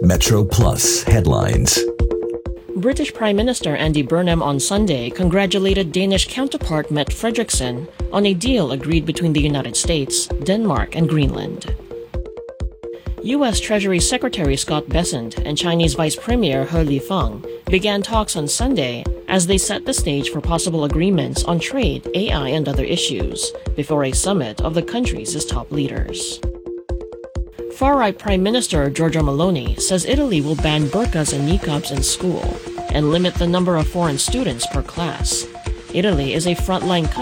Metro Plus headlines. British Prime Minister Andy Burnham on Sunday congratulated Danish counterpart Mette Frederiksen on a deal agreed between the United States, Denmark, and Greenland. U.S. Treasury Secretary Scott Bessent and Chinese Vice Premier He Lifeng began talks on Sunday as they set the stage for possible agreements on trade, AI, and other issues before a summit of the countries' top leaders. Far-right Prime Minister Giorgia Meloni says Italy will ban burqas and niqabs in school and limit the number of foreign students per class. Italy is a frontline country